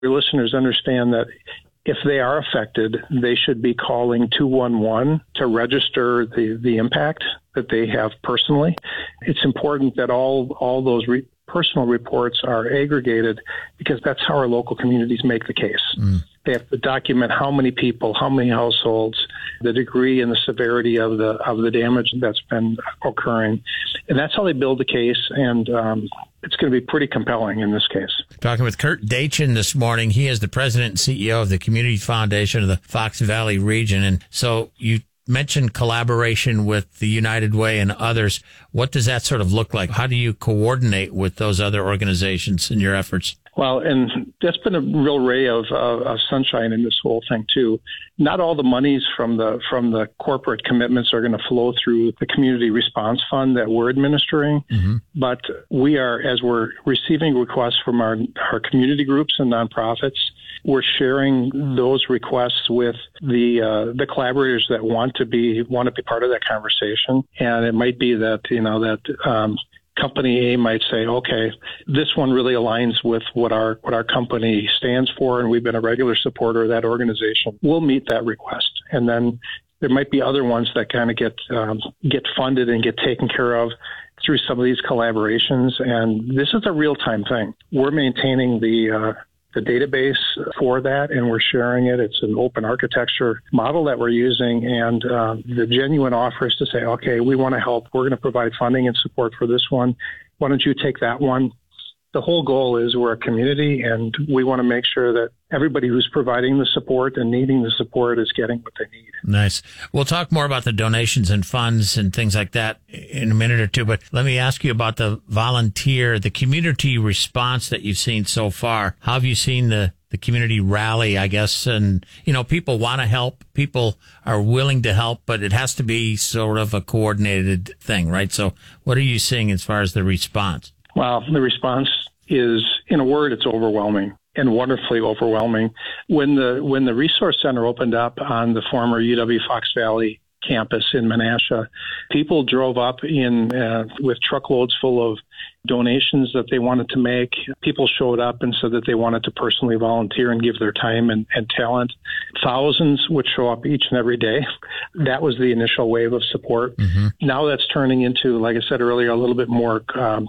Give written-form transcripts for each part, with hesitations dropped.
Your listeners understand that if they are affected, they should be calling 211 to register the impact that they have personally. It's important that all those personal reports are aggregated because that's how our local communities make the case. They have to document how many people, how many households, the degree and the severity of the damage that's been occurring. And that's how they build the case. And it's going to be pretty compelling in this case. Talking with Kurt Dachin this morning. He is the president and CEO of the Community Foundation of the Fox Valley region. And so you mentioned collaboration with the United Way and others. What does that sort of look like? How do you coordinate with those other organizations in your efforts? Well, and that's been a real ray of sunshine in this whole thing too. Not all the monies from the corporate commitments are going to flow through the community response fund that we're administering, but we are, as we're receiving requests from our community groups and nonprofits, we're sharing those requests with the collaborators that want to be part of that conversation. And it might be that Company A might say, okay, this one really aligns with what our company stands for, and we've been a regular supporter of that organization. We'll meet that request. And then there might be other ones that kind of get funded and get taken care of through some of these collaborations. And this is a real-time thing. We're maintaining the database for that, and we're sharing it. It's an open architecture model that we're using, and the genuine offer is to say, okay, we want to help. We're going to provide funding and support for this one. Why don't you take that one? The whole goal is we're a community, and we want to make sure that everybody who's providing the support and needing the support is getting what they need. Nice. We'll talk more about the donations and funds and things like that in a minute or two, but let me ask you about the community response that you've seen so far. How have you seen the community rally, I guess? And, people want to help. People are willing to help, but it has to be sort of a coordinated thing, right? So what are you seeing as far as the response? Well, the response is, in a word, it's overwhelming and wonderfully overwhelming. When the Resource Center opened up on the former UW Fox Valley campus in Menasha, people drove up with truckloads full of donations that they wanted to make. People showed up and said that they wanted to personally volunteer and give their time and talent. Thousands would show up each and every day. That was the initial wave of support. Now that's turning into, like I said earlier, a little bit more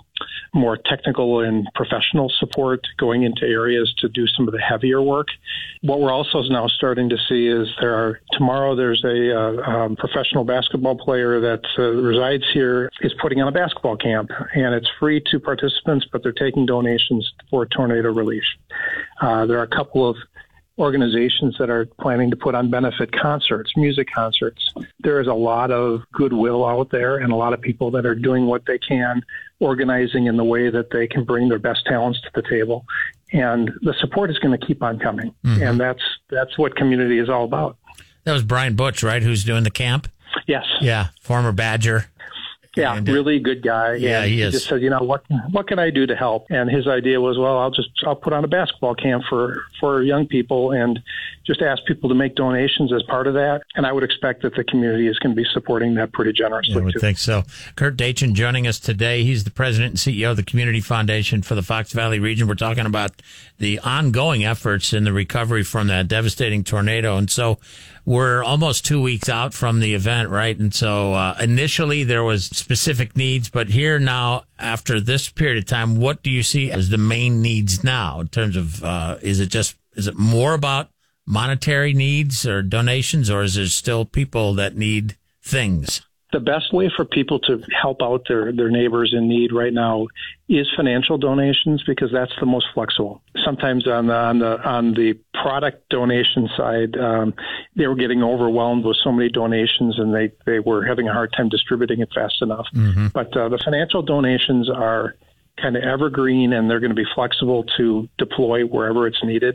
technical and professional support, going into areas to do some of the heavier work. What we're also now starting to see is tomorrow there's a professional basketball player that resides here is putting on a basketball camp, and it's free to participants, but they're taking donations for tornado relief. There are a couple of organizations that are planning to put on benefit concerts, music concerts. There is a lot of goodwill out there and a lot of people that are doing what they can, organizing in the way that they can bring their best talents to the table. And the support is going to keep on coming. And that's what community is all about. That was Brian Butch, right, who's doing the camp? Yes. Yeah, former Badger. Yeah, really good guy. Yeah, he is. Just said, what can I do to help? And his idea was, well, I'll put on a basketball camp for young people and just ask people to make donations as part of that. And I would expect that the community is going to be supporting that pretty generously. I would think so. Kurt Dachin joining us today. He's the president and CEO of the Community Foundation for the Fox Valley region. We're talking about the ongoing efforts in the recovery from that devastating tornado. And so we're almost 2 weeks out from the event, right? And so initially there was specific needs, but here now, after this period of time, what do you see as the main needs now in terms of, is it more about monetary needs or donations, or is there still people that need things? The best way for people to help out their neighbors in need right now is financial donations, because that's the most flexible. Sometimes on the product donation side, they were getting overwhelmed with so many donations, and they were having a hard time distributing it fast enough. But the financial donations are kind of evergreen, and they're going to be flexible to deploy wherever it's needed.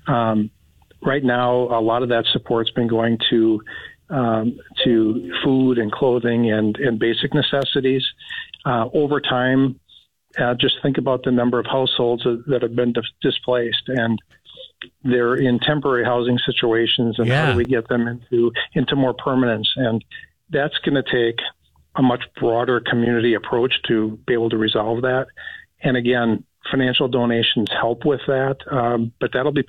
Right now, a lot of that support's been going to food and clothing and basic necessities. Over time, just think about the number of households that have been displaced, and they're in temporary housing situations, and how do we get them into more permanence? And that's going to take a much broader community approach to be able to resolve that. And again, financial donations help with that, but that'll be